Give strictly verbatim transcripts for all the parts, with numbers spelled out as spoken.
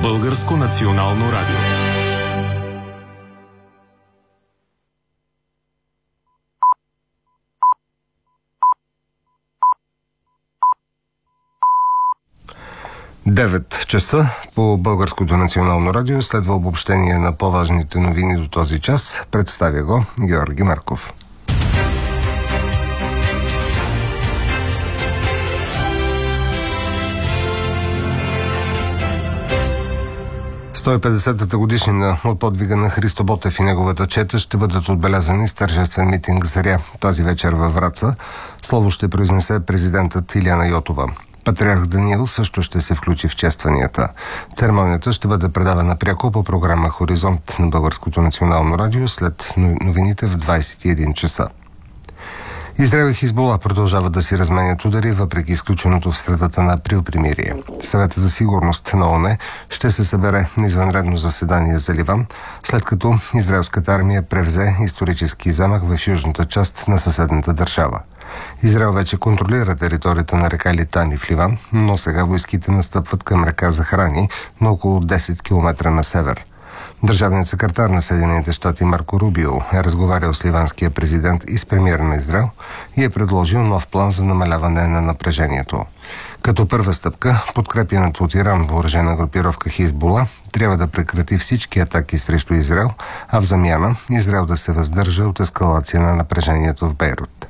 Българско национално радио. девет часа по Българското национално радио следва обобщение на по-важните новини до този час. Представя го Георги Марков. сто и петдесетата годишнина от подвига на Христо Ботев и неговата чета ще бъдат отбелязани с тържествен митинг заря тази вечер във Враца. Слово ще произнесе президентът Илияна Йотова. Патриарх Даниил също ще се включи в честванията. Церемонията ще бъде предавана пряко по програма Хоризонт на Българското национално радио след новините в двадесет и един часа. Израел и Хизбула продължават да си разменят удари, въпреки изключеното в средата на април примирие. Съветът за сигурност на ООН ще се събере на извънредно заседание за Ливан, след като израелската армия превзе исторически замък в южната част на съседната държава. Израел вече контролира територията на река Литани в Ливан, но сега войските настъпват към река Захрани на около десет километра на север. Държавният секретар на Съединените щати Марко Рубио е разговарял с ливанския президент и с премиера на Израел и е предложил нов план за намаляване на напрежението. Като първа стъпка, подкрепяната от Иран въоръжена групировка Хизбула трябва да прекрати всички атаки срещу Израел, а в замяна Израел да се въздържа от ескалация на напрежението в Бейрут.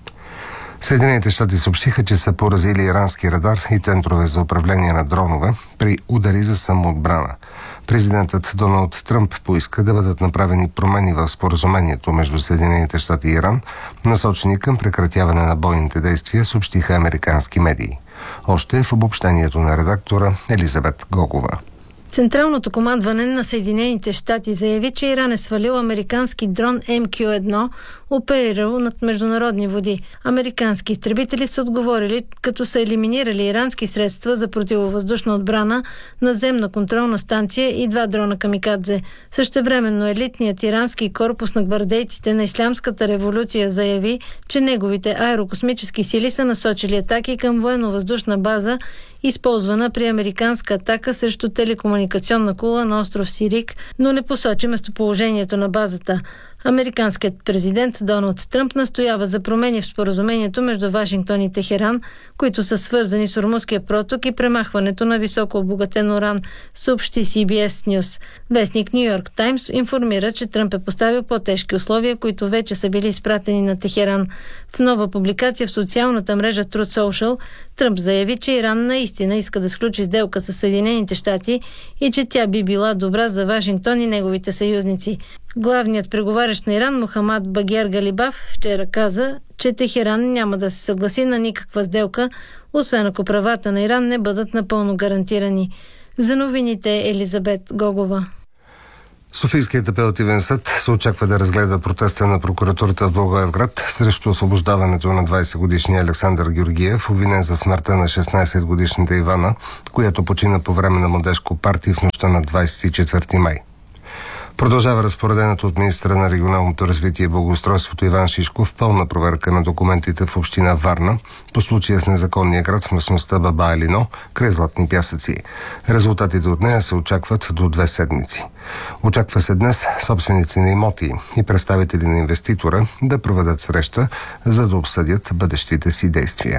Съединените щати съобщиха, че са поразили ирански радар и центрове за управление на дронове при удари за самоотбрана. Президентът Доналд Тръмп поиска да бъдат направени промени в споразумението между Съединените щати и Иран, насочени към прекратяване на бойните действия, съобщиха американски медии. Още в обобщението на редактора Елизабет Гогова. Централното командване на Съединените щати заяви, че Иран е свалил американски дрон Ем Кю едно, оперирал над международни води. Американски изтребители са отговорили, като са елиминирали ирански средства за противовъздушна отбрана, наземна контролна станция и два дрона камикадзе. Същевременно елитният ирански корпус на гвардейците на Ислямската революция заяви, че неговите аерокосмически сили са насочили атаки към военно-въздушна база, използвана при американска атака срещу телекомуникационна кула на остров Сирик, но не посочи местоположението на базата. Американският президент Доналд Тръмп настоява за промени в споразумението между Вашингтон и Техеран, които са свързани с Ормузския проток и премахването на високо обогатен уран, съобщи Си Би Ес News. Вестник Ню Йорк Таймс информира, че Тръмп е поставил по-тежки условия, които вече са били изпратени на Техеран. В нова публикация в социалната мрежа Truth Social, Тръмп заяви, че Иран наистина иска да сключи сделка с Съединените щати и че тя би била добра за Вашингтон и неговите съюзници. Главният преговарящ на Иран Мохамад Багер Галибаф вчера каза, че Техеран няма да се съгласи на никаква сделка, освен ако правата на Иран не бъдат напълно гарантирани. За новините Елизабет Гогова. Софийският апелативен съд се очаква да разгледа протеста на прокуратурата в Благоевград срещу освобождаването на двадесетгодишния Александър Георгиев, обвинен за смъртта на шестнадесетгодишната Ивана, която почина по време на младежко парти в нощта на двадесет и четвърти май. Продължава разпореденото от министра на регионалното развитие и благоустройството Иван Шишков пълна проверка на документите в община Варна по случая с незаконния град в местността Баба Елино край Златни пясъци. Резултатите от нея се очакват до две седмици. Очаква се днес собственици на имоти и представители на инвеститора да проведат среща, за да обсъдят бъдещите си действия.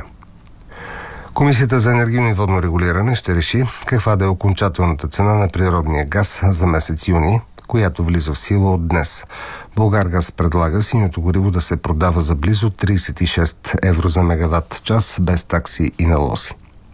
Комисията за енергийно и водно регулиране ще реши каква да е окончателната цена на природния газ за месец юни, която влиза в сила от днес. Булгаргаз предлага синьото гориво да се продава за близо тридесет и шест евро за мегаватт час без такси и налози.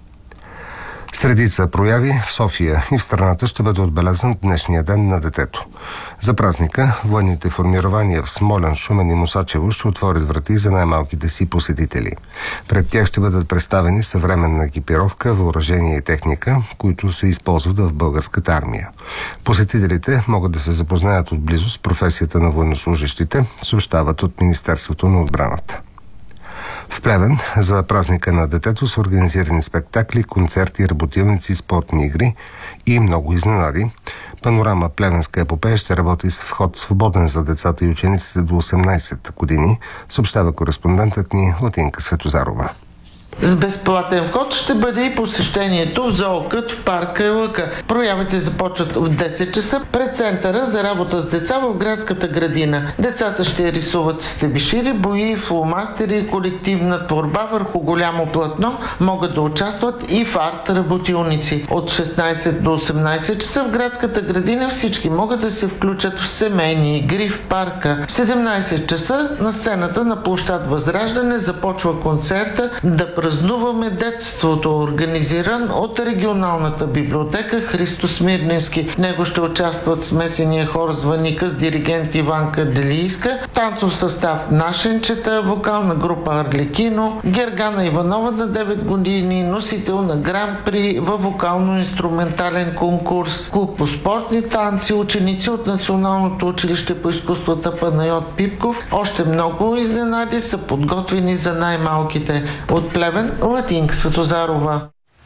Средица прояви в София и в страната ще бъде отбелязан днешния ден на детето. За празника военните формирования в Смолян, Шумен и Мусачево ще отворят врати за най-малките си посетители. Пред тях ще бъдат представени съвременна екипировка, въоръжение и техника, които се използват в българската армия. Посетителите могат да се запознаят отблизо с професията на военнослужещите, съобщават от Министерството на отбраната. В Плевен за празника на детето са организирани спектакли, концерти, работилници, спортни игри и много изненади. Панорама Плевенска епопея ще работи с вход свободен за децата и учениците до осемнадесет години, съобщава кореспондентът ни Латинка Светозарова. С безплатен вход ще бъде и посещението в зоокът в парка Лъка. Проявите започват в десет часа пред Центъра за работа с деца в градската градина. Децата ще рисуват с тебешири, бои, фломастери и колективна творба върху голямо платно. Могат да участват и в арт-работилници. От шестнайсет до осемнайсет часа в градската градина всички могат да се включат в семейни игри в парка. В седемнайсет часа на сцената на площад Възраждане започва концерта "Да празнуваме детството", организиран от регионалната библиотека Христо Смирненски. В него ще участват смесения хор Звъника с диригент Иванка Делийска, танцов състав Нашенчета, вокална група Арлекино, Гергана Иванова на девет години, носител на Гран-при във вокално-инструментален конкурс, клуб по спортни танци, ученици от Националното училище по изкуствата Панайот Пипков. Още много изненади са подготвени за най-малките. От Плевен, Латинка Светозарова.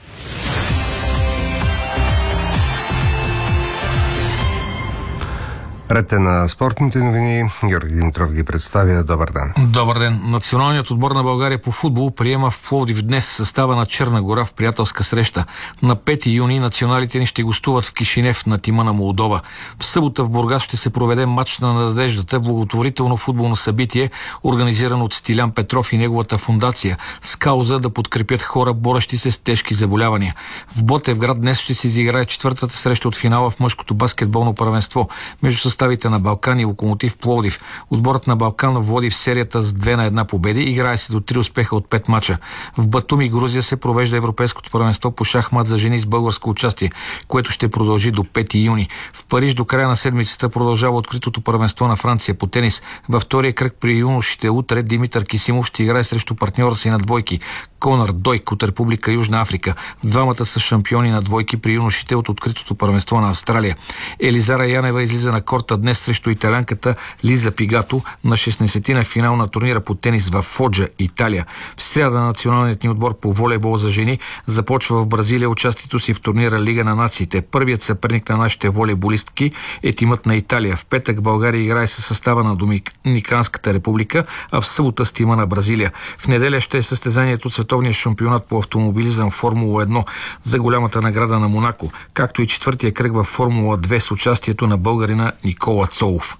Ред е на спортните новини. Георги Димитров ги представя. Добър ден. Добър ден. Националният отбор на България по футбол приема в Пловдив днес състава на Черна гора в приятелска среща. На пети юни националите ни ще гостуват в Кишинев на тима на Молдова. В събота в Бургас ще се проведе матч на надеждата, благотворително футболно събитие, организирано от Стилян Петров и неговата фундация, с кауза да подкрепят хора, борещи се с тежки заболявания. В Ботевград днес ще се изиграе четвъртата среща от финала в мъжкото баскетболно първенство между съставите на Балкан и Локомотив Пловдив. Отборът на Балкан води в серията с две на една победи, играе се до три успеха от пет мача. В Батуми, Грузия, се провежда Европейското първенство по шахмат за жени с българско участие, което ще продължи до пети юни. В Париж до края на седмицата продължава откритото първенство на Франция по тенис. Във втория кръг при юношите утре Димитър Кисимов ще играе срещу партньора си на двойки Конър Дойк от Република Южна Африка. Двамата са шампиони на двойки при юношите от откритото първенство на Австралия. Елизара Янева излиза на корта днес срещу италянката Лиза Пигато на шестнайсетина финал на турнира по тенис в Фоджа, Италия. В сряда националният ни отбор по волейбол за жени започва в Бразилия участието си в турнира Лига на нациите. Първият съперник на нашите волейболистки е тимът на Италия. В петък България играе със състава на Доминиканската република, а в събота с тима на Бразилия. В неделя ще е състезанието от световния шампионат по автомобилизъм Формула едно за голямата награда на Монако, както и четвъртия кръг в Формула две с участието на българина Никола Цолов.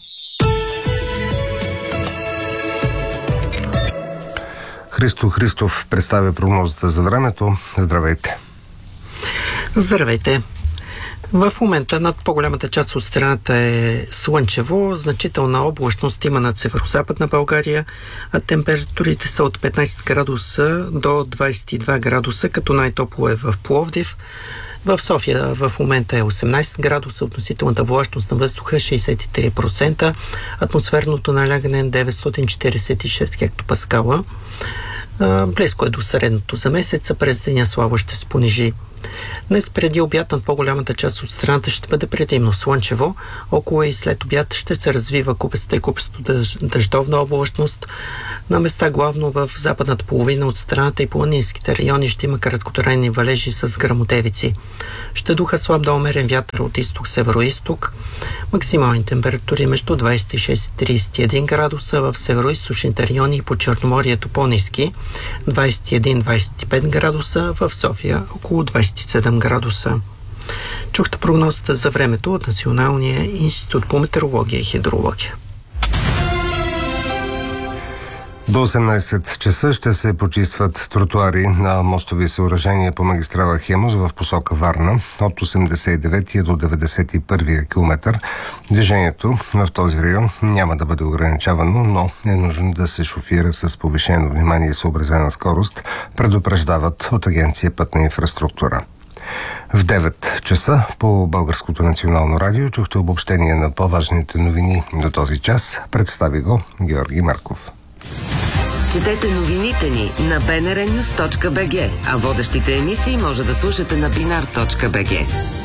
Христо Христов представя прогнозата за времето. Здравейте! Здравейте! В момента над по-голямата част от страната е слънчево, значителна облачност има над северо-западна България, а температурите са от петнайсет градуса до двайсет и два градуса, като най-топло е в Пловдив. В София в момента е осемнайсет градуса, относителната влажност на въздуха шейсет и три процента, атмосферното налягане е деветстотин четирийсет и шест хектопаскала. Близко е до средното за месеца, през деня слабо ще се понижи. Днес преди обяд над по-голямата част от страната ще бъде предимно слънчево. Около и след обяд ще се развива купеста и купесто дъж... дъждовна облачност. На места главно в западната половина от страната и планинските райони ще има краткотрайни валежи с гръмотевици. Ще духа слаб до умерен вятър от изток-северо-исток. Максимални температури между двайсет и шест и трийсет и един градуса, в северо-источните райони и по Черноморието по-ниски двайсет и един до двайсет и пет градуса, в София около двайсет и седем градуса. Чухте прогнозата за времето от Националния институт по метеорология и хидрология. До осемнайсет часа ще се почистват тротуари на мостови съоръжения по магистрала Хемус в посока Варна от осемдесет и деветия до деветдесет и първия километър. Движението в този район няма да бъде ограничавано, но е нужно да се шофира с повишено внимание и съобразена скорост, предупреждават от Агенция Пътна инфраструктура. В девет часа по Българското национално радио чухте обобщение на по-важните новини до този час. Представи го Георги Марков. Четете новините ни на би ен ар нюз точка би джи, а водещите емисии може да слушате на бинар точка би джи.